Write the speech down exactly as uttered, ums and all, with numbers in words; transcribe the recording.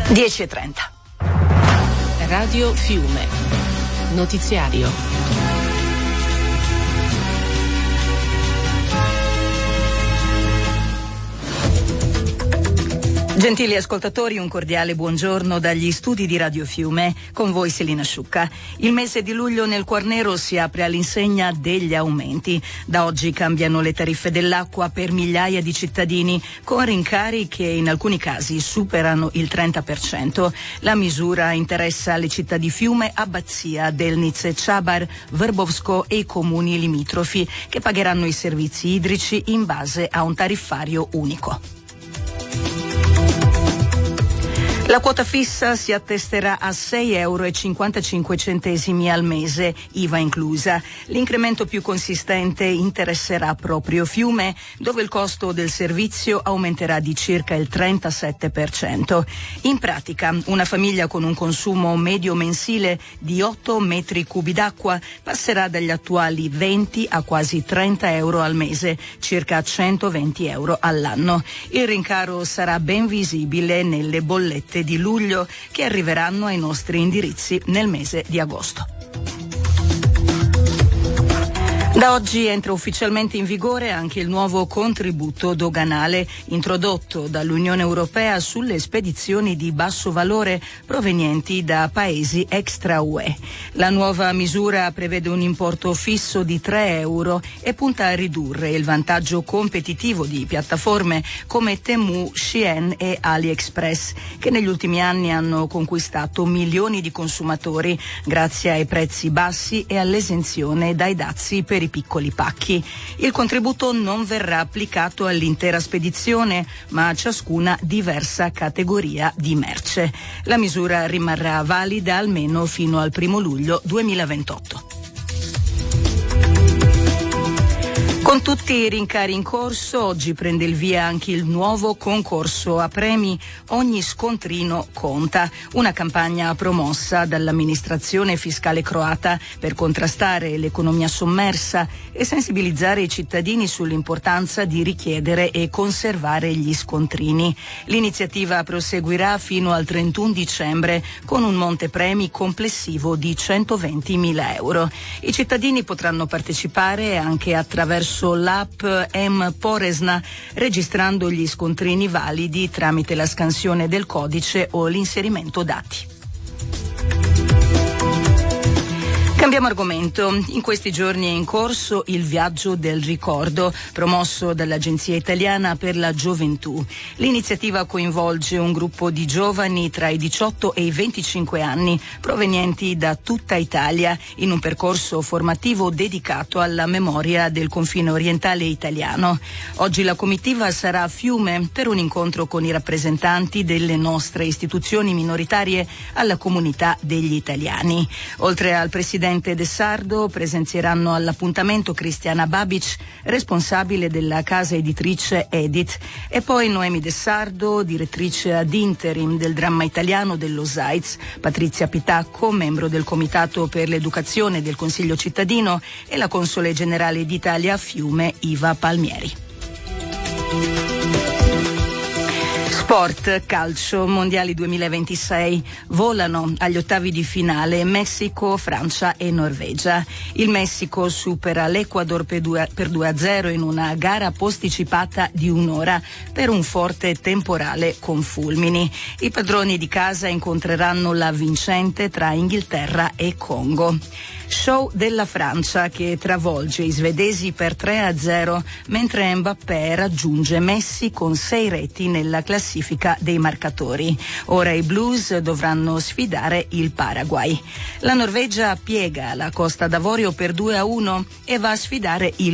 dieci e trenta. Radio Fiume. Notiziario. Gentili ascoltatori, un cordiale buongiorno dagli studi di Radio Fiume, con voi Selina Sciucca. Il mese di luglio nel Quarnero si apre all'insegna degli aumenti. Da oggi cambiano le tariffe dell'acqua per migliaia di cittadini, con rincari che in alcuni casi superano il trenta per cento. La misura interessa le città di Fiume, Abbazia, Delnice, Ciabar, Vrbovsko e i comuni limitrofi, che pagheranno i servizi idrici in base a un tariffario unico. La quota fissa si attesterà a sei euro e cinquantacinque centesimi al mese, I V A inclusa. L'incremento più consistente interesserà proprio Fiume, dove il costo del servizio aumenterà di circa il trentasette per cento. In pratica, una famiglia con un consumo medio mensile di otto metri cubi d'acqua passerà dagli attuali venti a quasi trenta euro al mese, circa centoventi euro all'anno. Il rincaro sarà ben visibile nelle bollette di luglio che arriveranno ai nostri indirizzi nel mese di agosto. Da oggi entra ufficialmente in vigore anche il nuovo contributo doganale introdotto dall'Unione Europea sulle spedizioni di basso valore provenienti da paesi extra U E. La nuova misura prevede un importo fisso di tre euro e punta a ridurre il vantaggio competitivo di piattaforme come Temu, Shein e AliExpress, che negli ultimi anni hanno conquistato milioni di consumatori grazie ai prezzi bassi e all'esenzione dai dazi per i piccoli pacchi. Il contributo non verrà applicato all'intera spedizione, ma a ciascuna diversa categoria di merce. La misura rimarrà valida almeno fino al primo luglio duemilaventotto. Con tutti i rincari in corso, oggi prende il via anche il nuovo concorso a premi Ogni scontrino conta, una campagna promossa dall'amministrazione fiscale croata per contrastare l'economia sommersa e sensibilizzare i cittadini sull'importanza di richiedere e conservare gli scontrini. L'iniziativa proseguirà fino al trentuno dicembre con un montepremi complessivo di centoventimila euro. I cittadini potranno partecipare anche attraverso l'app M-Poresna, registrando gli scontrini validi tramite la scansione del codice o l'inserimento dati. Cambiamo argomento. In questi giorni è in corso il viaggio del ricordo, promosso dall'Agenzia Italiana per la Gioventù. L'iniziativa coinvolge un gruppo di giovani tra i diciotto e i venticinque anni, provenienti da tutta Italia, in un percorso formativo dedicato alla memoria del confine orientale italiano. Oggi la comitiva sarà a Fiume per un incontro con i rappresentanti delle nostre istituzioni minoritarie alla comunità degli italiani. Oltre al presidente De Sardo, presenzieranno all'appuntamento Cristiana Babic, responsabile della casa editrice Edit, e poi Noemi De Sardo, direttrice ad interim del dramma italiano dello Zaiz, Patrizia Pitacco, membro del Comitato per l'Educazione del Consiglio Cittadino, e la console generale d'Italia a Fiume, Iva Palmieri. Sport, calcio, mondiali duemilaventisei. Volano agli ottavi di finale Messico, Francia e Norvegia. Il Messico supera l'Ecuador per due a zero in una gara posticipata di un'ora per un forte temporale con fulmini. I padroni di casa incontreranno la vincente tra Inghilterra e Congo. Show della Francia che travolge i svedesi per tre a zero, mentre Mbappé raggiunge Messi con sei reti nella classifica dei marcatori. Ora i Blues dovranno sfidare il Paraguay. La Norvegia piega la Costa d'Avorio per due a uno e va a sfidare il